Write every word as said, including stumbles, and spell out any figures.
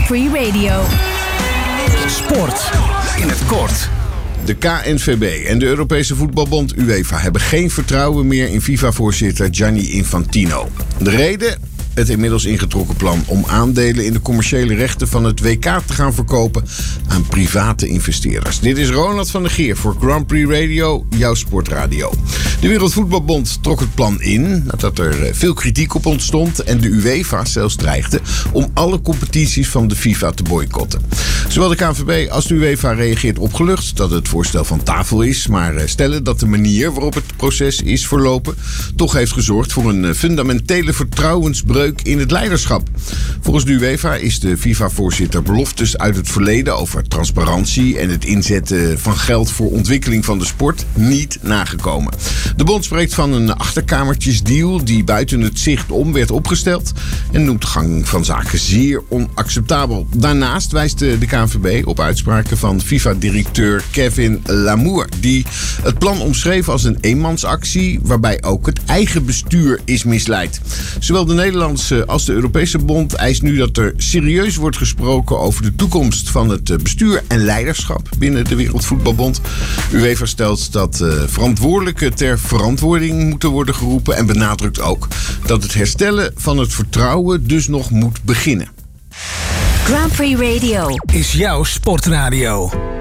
Grand Prix Radio. Sport in het kort. De K N V B en de Europese voetbalbond UEFA hebben geen vertrouwen meer in FIFA-voorzitter Gianni Infantino. De reden? Het inmiddels ingetrokken plan om aandelen in de commerciële rechten van het W K te gaan verkopen aan private investeerders. Dit is Ronald van der Geer voor Grand Prix Radio, jouw sportradio. De Wereldvoetbalbond trok het plan in nadat er veel kritiek op ontstond en de UEFA zelfs dreigde om alle competities van de FIFA te boycotten. Zowel de K N V B als de UEFA reageert opgelucht dat het voorstel van tafel is, maar stellen dat de manier waarop het proces is verlopen toch heeft gezorgd voor een fundamentele vertrouwensbreuk in het leiderschap. Volgens de UEFA is de FIFA-voorzitter beloftes uit het verleden over transparantie en het inzetten van geld voor ontwikkeling van de sport niet nagekomen. De bond spreekt van een achterkamertjesdeal die buiten het zicht om werd opgesteld en noemt de gang van zaken zeer onacceptabel. Daarnaast wijst de K N V B op uitspraken van FIFA-directeur Kevin Lamour, die het plan omschreef als een eenmansactie waarbij ook het eigen bestuur is misleid. Zowel de Nederlandse als de Europese bond eist nu dat er serieus wordt gesproken over de toekomst van het bestuur en leiderschap binnen de Wereldvoetbalbond. UEFA stelt dat uh, verantwoordelijken ter verantwoording moeten worden geroepen en benadrukt ook dat het herstellen van het vertrouwen dus nog moet beginnen. Grand Prix Radio is jouw sportradio.